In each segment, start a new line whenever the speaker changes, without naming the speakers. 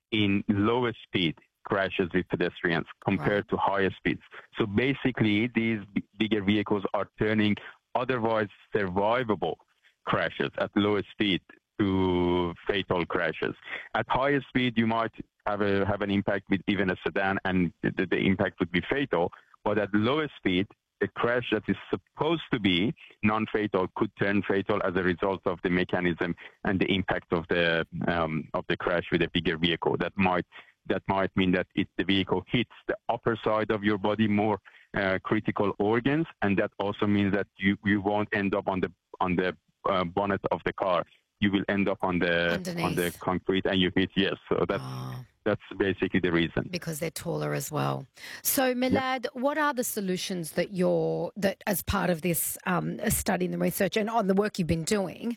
in lower speed crashes with pedestrians compared to higher speeds. So basically, these bigger vehicles are turning otherwise survivable crashes at lower speed to fatal crashes. At higher speed, you might have an impact with even a sedan, and the impact would be fatal. But at lower speed, a crash that is supposed to be non-fatal could turn fatal as a result of the mechanism and the impact of the crash with a bigger vehicle. That might mean that if the vehicle hits the upper side of your body, more critical organs, and that also means that you won't end up on the bonnet of the car. You will end up on the concrete, and you hit. Yes, so that's basically the reason.
Because they're taller as well. So, Milad, what are the solutions that as part of this study and the research and on the work you've been doing,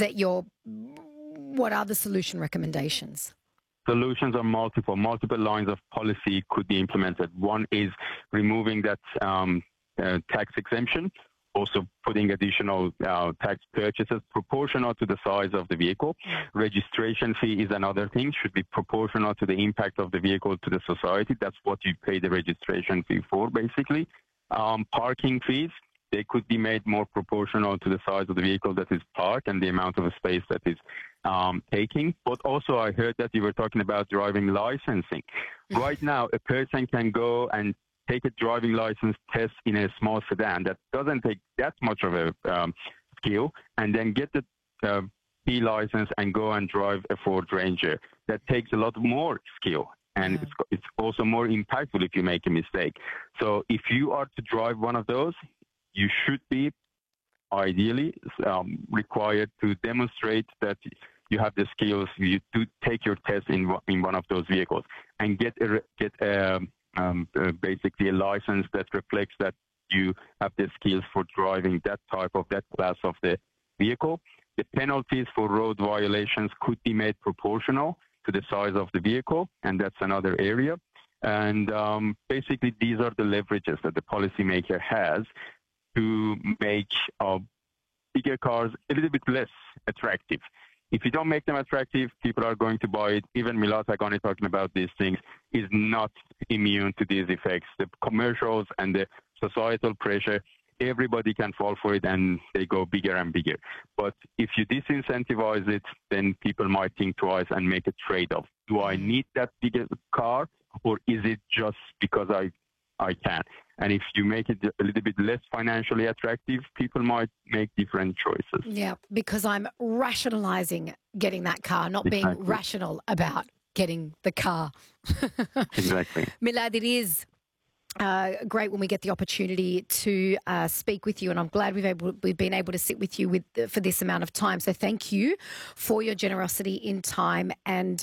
what are the solution recommendations?
Solutions are multiple. Multiple lines of policy could be implemented. One is removing that tax exemption, also putting additional tax purchases proportional to the size of the vehicle. Registration fee is another thing, should be proportional to the impact of the vehicle to the society. That's what you pay the registration fee for, basically. Parking fees, they could be made more proportional to the size of the vehicle that is parked and the amount of space that is taking. But also I heard that you were talking about driving licensing. Right now, a person can go and take a driving license test in a small sedan that doesn't take that much of a skill, and then get the P license and go and drive a Ford Ranger. That takes a lot more skill, and it's also more impactful if you make a mistake. So if you are to drive one of those, you should be ideally required to demonstrate that you have the skills to take your test in one of those vehicles and get basically a license that reflects that you have the skills for driving that class of the vehicle. The penalties for road violations could be made proportional to the size of the vehicle, and that's another area. And basically, these are the leverages that the policymaker has to make bigger cars a little bit less attractive. If you don't make them attractive, people are going to buy it. Even Milad Haghani talking about these things is not immune to these effects. The commercials and the societal pressure, everybody can fall for it, and they go bigger and bigger. But if you disincentivize it, then people might think twice and make a trade-off. Do I need that bigger car, or is it just because I can? And if you make it a little bit less financially attractive, people might make different choices.
Yeah, because I'm rationalizing getting that car, not being rational about getting the car.
Exactly.
Milad, it is great when we get the opportunity to speak with you, and I'm glad we've been able to sit with you for this amount of time. So thank you for your generosity in time and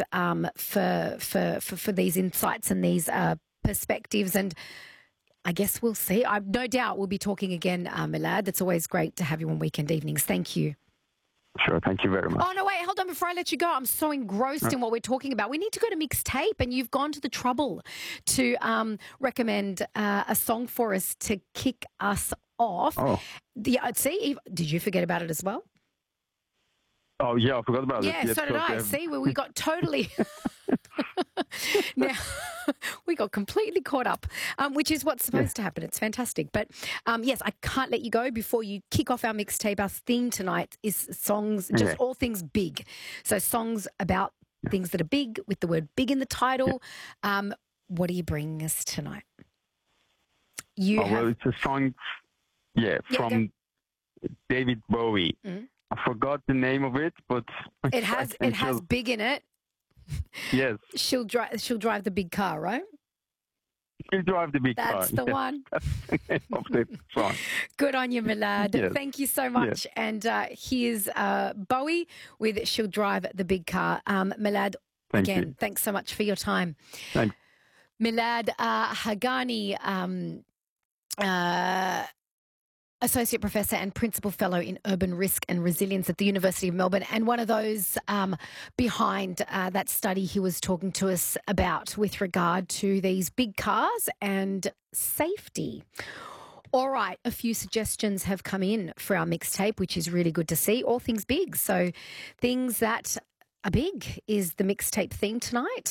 for these insights and these perspectives. And I guess we'll see. No doubt we'll be talking again, Milad. It's always great to have you on weekend evenings. Thank you.
Sure, thank you very much.
Oh, no, wait, hold on before I let you go. I'm so engrossed in what we're talking about. We need to go to Mixtape, and you've gone to the trouble to recommend a song for us to kick us off.
Oh.
See, did you forget about it as well?
Oh, yeah, I forgot about it.
Yeah, so did I. See, we got totally... Now, we got completely caught up, which is what's supposed to happen. It's fantastic. But yes, I can't let you go before you kick off our mixtape. Our theme tonight is songs, just all things big. So songs about things that are big with the word big in the title. What are you bringing us tonight?
Well, it's a song, from David Bowie. I forgot the name of it, but
it has big in it.
Yes.
She'll drive the big car, right?
She'll drive the big car.
That's the one.
That's the name of the song.
Good on you, Milad.
Yes.
Thank you so much.
Yes.
And here's Bowie with She'll Drive the Big Car. Milad, thanks so much for your time.
Thanks.
Milad Haghani, Associate Professor and Principal Fellow in Urban Risk and Resilience at the University of Melbourne, and one of those behind that study he was talking to us about with regard to these big cars and safety. All right, a few suggestions have come in for our mixtape, which is really good to see. All things big. So things that are big is the mixtape theme tonight.